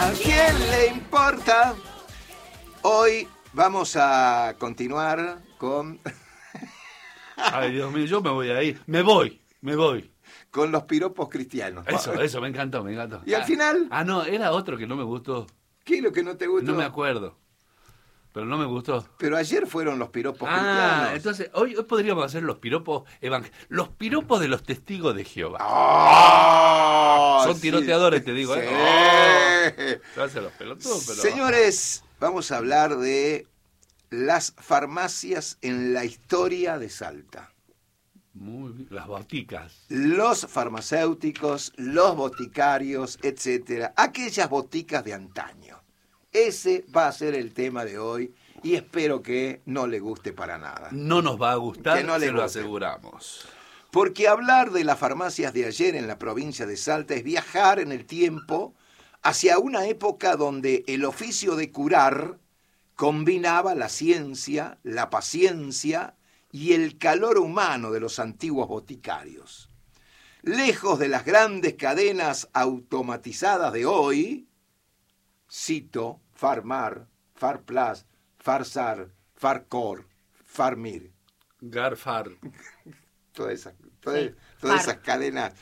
¿A quién le importa? Hoy vamos a continuar con... Ay, Dios mío, yo me voy a ir. Me voy. con los piropos cristianos. Eso, me encantó. ¿Y al final? No, era otro que no me gustó. ¿Qué es lo que no te gustó? No me acuerdo. Pero no me gustó. Pero ayer fueron los piropos cristianos. Entonces, hoy podríamos hacer los piropos los piropos de los testigos de Jehová. Son tiroteadores, te digo. Sí. Se hacen los pelotudos, pero... Señores, vamos a hablar de las farmacias en la historia de Salta. Muy bien. Las boticas. Los farmacéuticos, los boticarios, etcétera. Aquellas boticas de antaño. Ese va a ser el tema de hoy y espero que no le guste para nada. No nos va a gustar, que no le se lo guste. aseguramos. Porque hablar de las farmacias de ayer en la provincia de Salta es viajar en el tiempo hacia una época donde el oficio de curar combinaba la ciencia, la paciencia y el calor humano de los antiguos boticarios. Lejos de las grandes cadenas automatizadas de hoy, cito Farmar, Farplas, Farsar, Farcor, Farmir. Garfar. Todas esas cadenas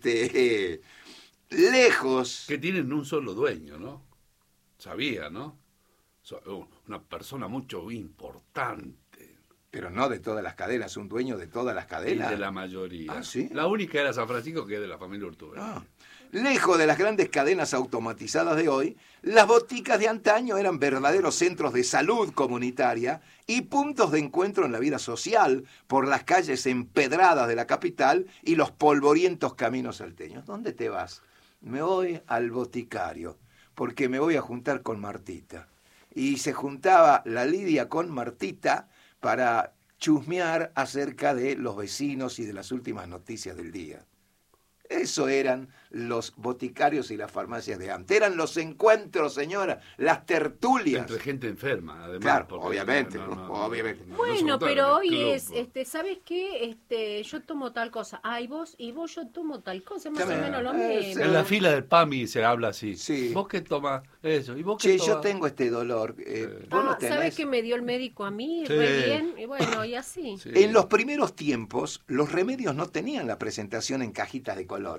lejos. Que tienen un solo dueño, ¿no? Sabía, ¿no? Una persona mucho importante. Pero no de todas las cadenas, un dueño de todas las cadenas. Y de la mayoría. ¿Ah, sí? La única era San Francisco, que es de la familia Urtubey. Lejos de las grandes cadenas automatizadas de hoy, las boticas de antaño eran verdaderos centros de salud comunitaria y puntos de encuentro en la vida social por las calles empedradas de la capital y los polvorientos caminos salteños. ¿Dónde te vas? Me voy al boticario, porque me voy a juntar con Martita. Y se juntaba la Lidia con Martita para chusmear acerca de los vecinos y de las últimas noticias del día. Eso eran los boticarios y las farmacias de antes. Eran los encuentros, señora, las tertulias. Entre gente enferma, además. Claro, obviamente. Bueno, pero hoy es, ¿sabes qué? Yo tomo tal cosa. Y vos yo tomo tal cosa. Más o menos lo mismo. En la fila del PAMI se habla así. Sí. ¿Vos qué tomás? Eso. ¿Y vos qué tomás? Yo tengo este dolor. ¿Vos lo tenés? ¿Sabes qué me dio el médico a mí? Sí. Re bien. Y bueno, y así. Sí. En los primeros tiempos, los remedios no tenían la presentación en cajitas de colores.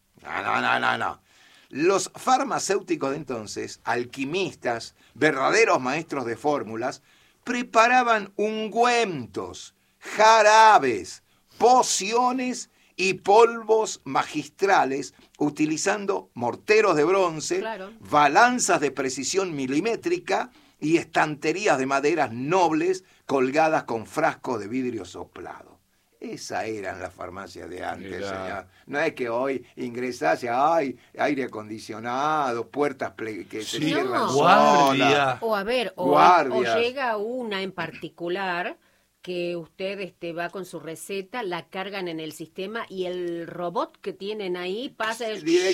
No. Los farmacéuticos de entonces, alquimistas, verdaderos maestros de fórmulas, preparaban ungüentos, jarabes, pociones y polvos magistrales utilizando morteros de bronce, Claro. balanzas de precisión milimétrica y estanterías de maderas nobles colgadas con frascos de vidrio soplado. Esas eran las farmacias de antes, señor. No es que hoy ingresás y hay aire acondicionado, puertas que se cierran Guardia. solas. O llega una en particular que usted va con su receta, la cargan en el sistema y el robot que tienen ahí pasa...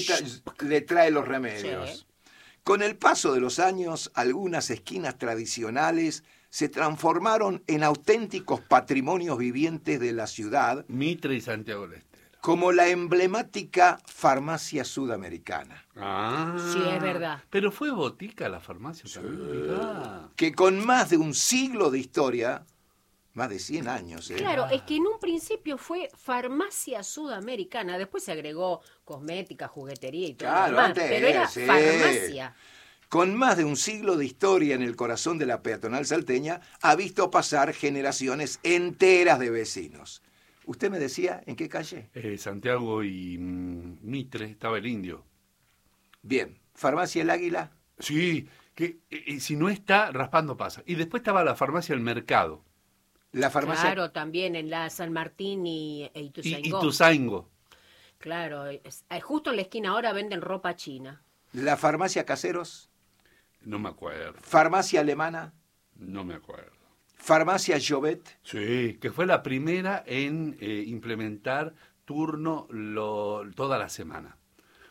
Le trae los remedios. Sí. Con el paso de los años, algunas esquinas tradicionales se transformaron en auténticos patrimonios vivientes de la ciudad, Mitre y Santiago del Estero. como la emblemática Farmacia Sudamericana, Sí, es verdad. Pero fue botica la farmacia también. que con más de un siglo de historia, más de 100 años. Claro, es que en un principio fue Farmacia Sudamericana, después se agregó cosmética, juguetería y todo Claro, lo demás, antes, pero era sí. farmacia. Con más de un siglo de historia en el corazón de la peatonal salteña, ha visto pasar generaciones enteras de vecinos. ¿Usted me decía en qué calle? Santiago y Mitre, estaba el Indio. Bien, Farmacia El Águila. Sí, que si no está, raspando pasa. Y después estaba la farmacia El Mercado. La farmacia... Claro, también en la San Martín e Ituzaingó. Ituzaingó. Claro, justo en la esquina ahora venden ropa china. La farmacia Caseros. No me acuerdo. Farmacia Alemana. No me acuerdo. Farmacia Jovet. Sí, que fue la primera en implementar turno toda la semana.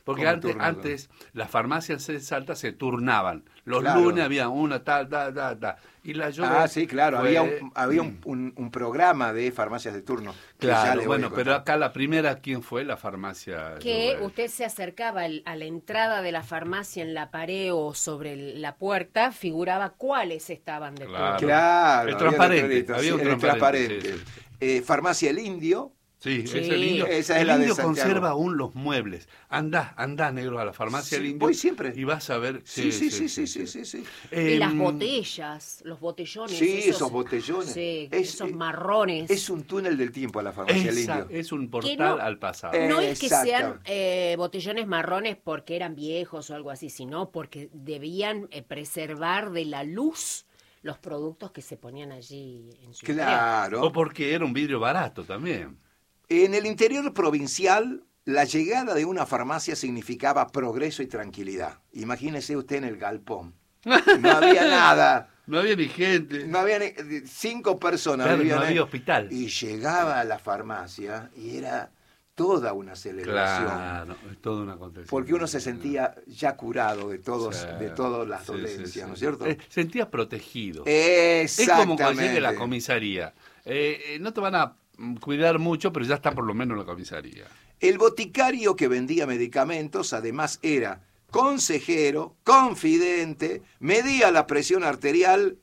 Porque ¿Cómo antes, turno? antes las farmacias en Salta se turnaban. Los Claro. lunes había una, tal. Y la Llobet Sí, claro, fue- había un programa de farmacias de turno. que ya Claro, le voy a bueno, pero contar. acá la primera, ¿quién fue? La farmacia Que Llobet. usted se acercaba a la entrada de la farmacia en la pared o sobre la puerta, figuraba cuáles estaban de Claro. turno. Claro, El había transparente, letrerito, había un sí, el transparente, transparente. sí, Farmacia El Indio. Sí, Sí. es el indio. Esa es El la de indio Santiago. conserva aún los muebles. Andá, negro, a la farmacia Sí, del indio. voy siempre. Y vas a ver. Sí. Y las Em, botellas, los botellones. Sí, esos botellones. Sí, Es- esos marrones. Es un túnel del tiempo a la farmacia El Indio. Es un portal no- al pasado. No es que Exacto. sean botellones marrones porque eran viejos o algo así, sino porque debían preservar de la luz los productos que se ponían allí en su interior. Claro. O porque era un vidrio barato también. En el interior provincial, la llegada de una farmacia significaba progreso y tranquilidad. Imagínese usted en el galpón. No había nada. No había ni gente. No había 5 personas. Claro, vivían no ahí. había hospital. Y llegaba a la farmacia y era toda una celebración. Claro, es todo un acontecimiento. Porque uno se sentía ya curado de Sí, de todas las sí, dolencias, sí, ¿no es sí. cierto? Sentías protegido. Es Exactamente. como cuando llegue la comisaría. No te van a cuidar mucho, pero ya está por lo menos en la comisaría. El boticario que vendía medicamentos además era consejero, confidente, medía la presión arterial,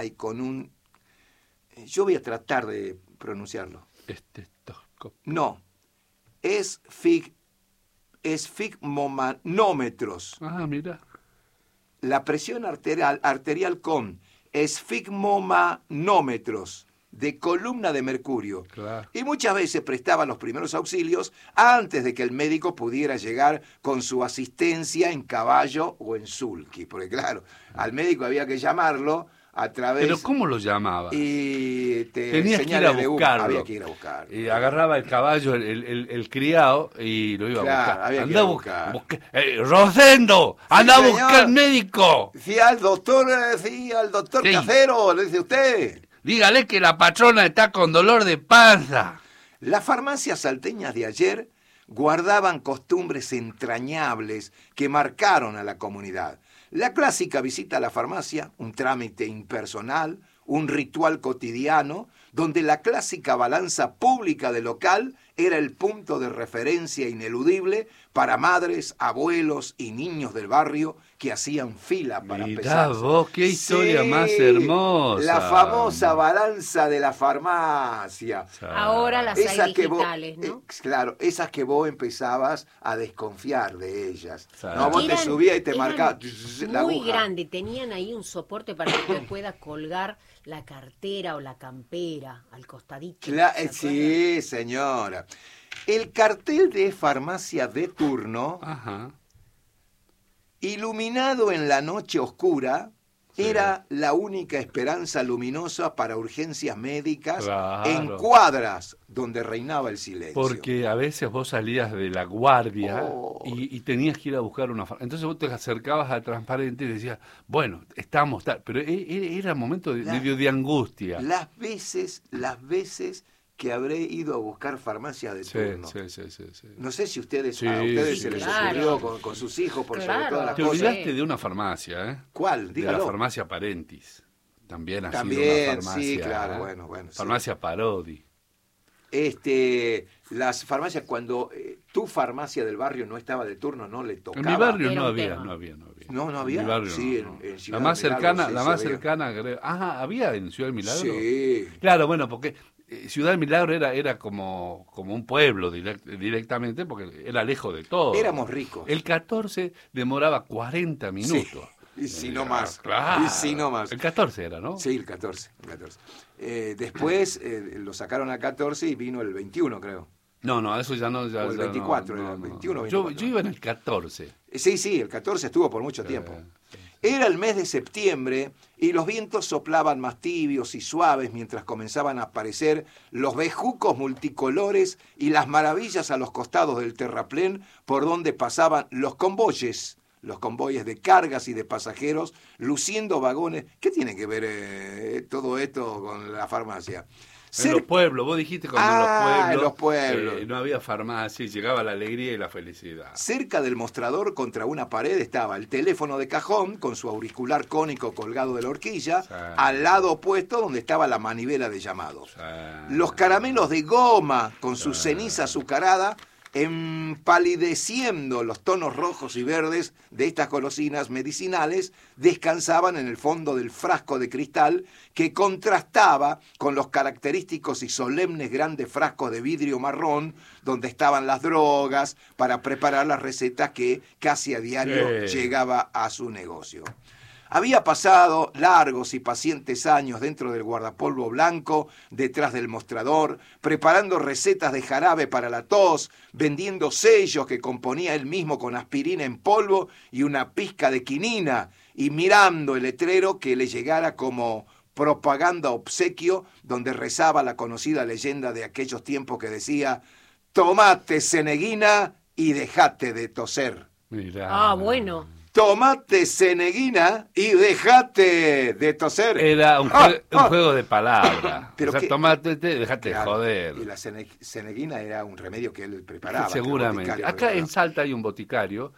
yo voy a tratar de pronunciarlo. Estetoscopio. No, esfigmomanómetros. Mira. La presión arterial con esfigmomanómetros de columna de mercurio. Claro. Y muchas veces prestaba los primeros auxilios antes de que el médico pudiera llegar con su asistencia en caballo o en sulky. Porque claro, al médico había que llamarlo a través... Pero ¿cómo lo llamaba? Y Tenías que ir a señales de humo. buscarlo. Había que ir a buscarlo. Y agarraba el caballo, el criado, y lo iba Claro, a buscar. había que ir Anda a a buscar. buscar. ¡Rosendo! ¡Anda a señor. buscar al médico! Sí, al doctor Sí. Casero, le dice usted. Dígale que la patrona está con dolor de panza. Las farmacias salteñas de ayer guardaban costumbres entrañables que marcaron a la comunidad. La clásica visita a la farmacia, un trámite impersonal, un ritual cotidiano, donde la clásica balanza pública del local era el punto de referencia ineludible para madres, abuelos y niños del barrio que hacían fila para Mirá pesar. vos, qué historia más hermosa. La famosa balanza de la farmacia. Ahora las Esas hay que vos, digitales, ¿no? claro, esas que vos empezabas a desconfiar de ellas. Claro. No, vos te Eran- subías y te eran marcabas la muy aguja. grande, tenían ahí un soporte para que usted pueda colgar la cartera o la campera al costadito. ¿se acuerda? Sí, señora. El cartel de farmacia de turno, Ajá. iluminado en la noche oscura, Sí. era la única esperanza luminosa para urgencias médicas Claro. en cuadras donde reinaba el silencio. Porque a veces vos salías de la guardia Oh. y tenías que ir a buscar una farmacia. Entonces vos te acercabas al transparente y decías, bueno, estamos tal. Pero era un momento medio de angustia. Las veces que habré ido a buscar farmacias de Sí, turno. sí. No sé si ustedes, Sí, a ustedes sí, se les claro. ocurrió con sus hijos por sobre Claro. todas las Te cosas. olvidaste de una farmacia, ¿eh? ¿Cuál? De Dígalo. la farmacia Parentis. También ha sido También, una farmacia. sí, claro, ¿eh? bueno, sí. Farmacia Parodi. Las farmacias, cuando tu farmacia del barrio no estaba de turno, no le En tocaba. mi barrio Era no un había, tema. no había. No había. En mi barrio Sí, no. en Ciudad La más Milagro cercana, sí la se más veía. cercana, creo. ¿Había en Ciudad del Milagro? Sí. Claro, bueno, porque Ciudad del Milagro era como un pueblo directamente, porque era lejos de todo. Éramos ricos. El 14 demoraba 40 minutos. Y si no más. Claro. Y si no más. El 14 era, ¿no? Sí, el 14. Después lo sacaron a 14 y vino el 21, creo. No, eso ya no. O el ya 24, no, era el 21, Yo 24. iba en el 14. Sí, el 14 estuvo por mucho tiempo. Era el mes de septiembre y los vientos soplaban más tibios y suaves mientras comenzaban a aparecer los bejucos multicolores y las maravillas a los costados del terraplén por donde pasaban los convoyes de cargas y de pasajeros, luciendo vagones. ¿Qué tiene que ver todo esto con la farmacia? En los pueblos, vos dijiste cuando en los pueblos. No había farmacia y llegaba la alegría y la felicidad. Cerca del mostrador, contra una pared, estaba el teléfono de cajón con su auricular cónico colgado de la horquilla, al lado opuesto donde estaba la manivela de llamados. Los caramelos de goma con su ceniza azucarada, empalideciendo los tonos rojos y verdes de estas golosinas medicinales, descansaban en el fondo del frasco de cristal que contrastaba con los característicos y solemnes grandes frascos de vidrio marrón donde estaban las drogas para preparar las recetas que casi a diario llegaba a su negocio. Había pasado largos y pacientes años dentro del guardapolvo blanco, detrás del mostrador, preparando recetas de jarabe para la tos, vendiendo sellos que componía él mismo con aspirina en polvo y una pizca de quinina, y mirando el letrero que le llegara como propaganda obsequio, donde rezaba la conocida leyenda de aquellos tiempos que decía: «Tomate ceneguina y dejate de toser». Mirá. Bueno. Tomate ceneguina y dejate de toser. Era un juego de palabras. Pero o sea, tomate, dejate de joder. Y la ceneguina era un remedio que él preparaba. Seguramente. Acá en Salta hay un boticario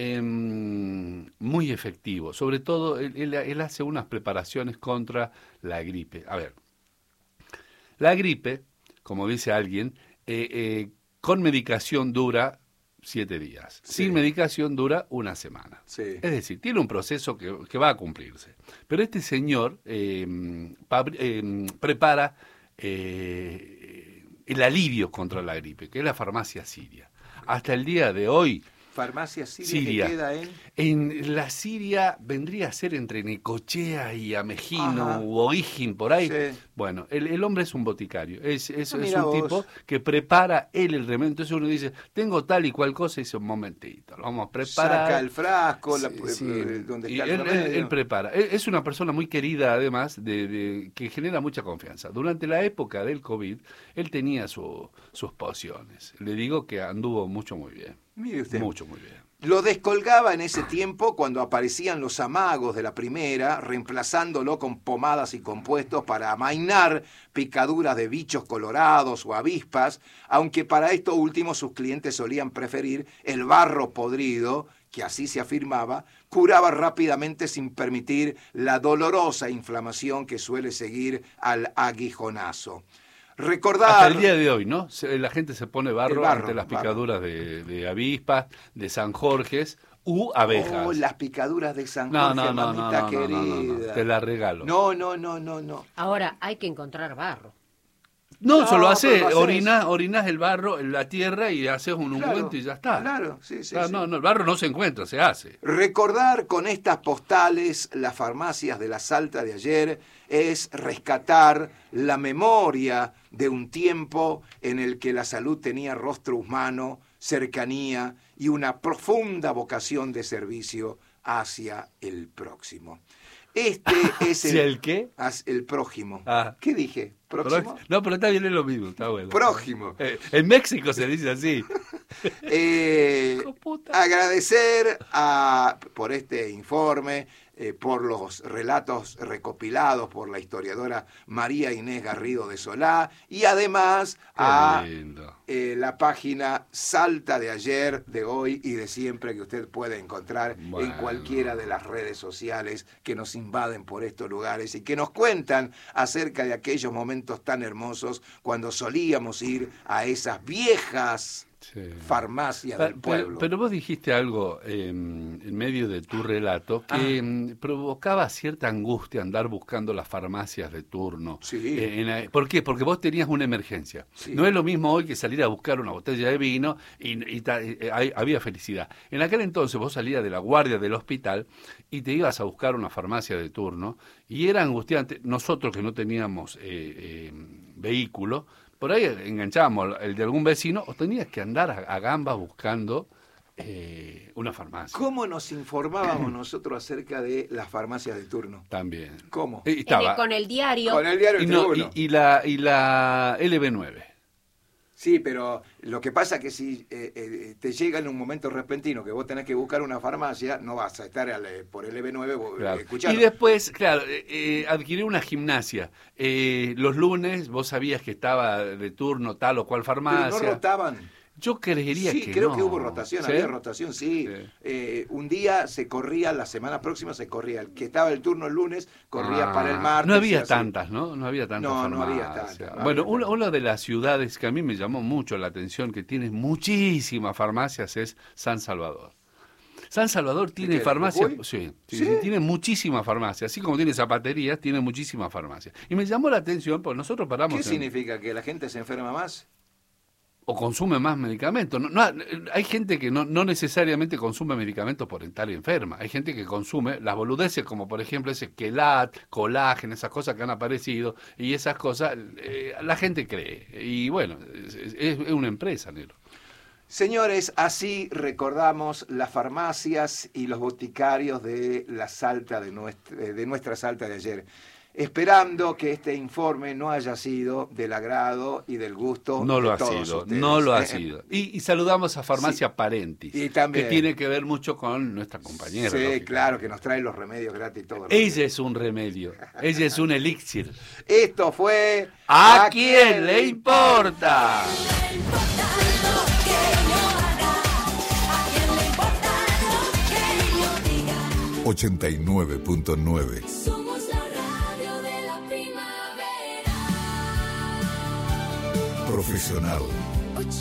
muy efectivo. Sobre todo, él hace unas preparaciones contra la gripe. A ver, la gripe, como dice alguien, con medicación dura 7 días. Sí. Sin medicación dura 1 semana. Sí. Es decir, tiene un proceso que va a cumplirse. Pero este señor prepara el alivio contra la gripe, que es la farmacia siria. Hasta el día de hoy... Farmacia siria. ¿Que queda en la Siria vendría a ser entre Necochea y Amejino u O'Higgins, por ahí. Sí. Bueno, el hombre es un boticario, es un vos. tipo que prepara él el remedio. Entonces uno dice, tengo tal y cual cosa, y dice, un momentito, lo vamos a preparar. Saca el frasco, Sí. donde Y está el remedio. él prepara. Es una persona muy querida, además, que genera mucha confianza. Durante la época del COVID, él tenía sus pociones. Le digo que anduvo muy bien. Mire usted. Muy bien. Lo descolgaba en ese tiempo cuando aparecían los amagos de la primera, reemplazándolo con pomadas y compuestos para amainar picaduras de bichos colorados o avispas, aunque para esto último sus clientes solían preferir el barro podrido, que así se afirmaba, curaba rápidamente sin permitir la dolorosa inflamación que suele seguir al aguijonazo. Recordar... Hasta el día de hoy, ¿no? La gente se pone barro ante las barro. picaduras de avispas, de San Jorges u abejas. Oh, las picaduras de San Jorge, mamita querida. No, te la regalo. No. Ahora hay que encontrar barro. No, solo haces, pero lo haces. orinás el barro en la tierra y haces un ungüento y ya está. Claro, sí. No, el barro no se encuentra, se hace. Recordar con estas postales las farmacias de la Salta de ayer es rescatar la memoria de un tiempo en el que la salud tenía rostro humano, cercanía y una profunda vocación de servicio hacia el próximo. Este es ¿El qué? El prójimo. Ah. ¿Qué dije? ¿Próximo? No, pero está bien, es lo mismo, está bueno. Prójimo. En México se dice así. Agradecer por este informe, por los relatos recopilados por la historiadora María Inés Garrido de Solá y además a la página Salta de ayer, de hoy y de siempre que usted puede encontrar en cualquiera de las redes sociales que nos invaden por estos lugares y que nos cuentan acerca de aquellos momentos tan hermosos cuando solíamos ir a esas viejas farmacias del pueblo. Pero vos dijiste algo en medio de tu relato que provocaba cierta angustia andar buscando las farmacias de turno. Sí. ¿Por qué? Porque vos tenías una emergencia. Sí. No es lo mismo hoy que salir a buscar una botella de vino y había felicidad. En aquel entonces vos salías de la guardia del hospital y te ibas a buscar una farmacia de turno y era angustiante. Nosotros que no teníamos vehículo, por ahí enganchábamos el de algún vecino o tenías que andar a gambas buscando una farmacia. ¿Cómo nos informábamos nosotros acerca de las farmacias de turno? También. ¿Cómo? Con el diario. Con el diario y la LB9. Sí, pero lo que pasa es que si te llega en un momento repentino que vos tenés que buscar una farmacia, no vas a estar por el EB9 claro. escuchando. Y después, claro, adquirí una gimnasia. Los lunes vos sabías que estaba de turno tal o cual farmacia. Pero no rotaban. Yo creería sí, que creo no. que hubo rotación, ¿Sí? había rotación, sí. Un día se corría, la semana próxima se corría. El que estaba el turno el lunes, corría para el martes. No había tantas, ¿no? No había tantas farmacias. No había tantas. Bueno, una de las ciudades que a mí me llamó mucho la atención, que tiene muchísimas farmacias, es San Salvador. San Salvador tiene farmacias, sí, tiene muchísimas farmacias, así como tiene zapaterías, tiene muchísimas farmacias. Y me llamó la atención, porque nosotros paramos... ¿Qué significa? ¿Que la gente se enferma más? O consume más medicamentos. Hay gente que no necesariamente consume medicamentos por estar enferma. Hay gente que consume las boludeces, como por ejemplo ese quelat, colágeno, esas cosas que han aparecido, y esas cosas la gente cree. Y bueno, es una empresa, Nero. Señores, así recordamos las farmacias y los boticarios de la Salta, de nuestra Salta de ayer. Esperando que este informe no haya sido del agrado y del gusto de todos ustedes. No lo ha sido. Y saludamos a Farmacia Parentis, y también, que tiene que ver mucho con nuestra compañera. Sí, claro, que nos trae los remedios gratis y todo. Ella es un remedio, ella es un elixir. Esto fue... ¿A quién le importa? 89.9. Somos la radio de la primavera. Profesional.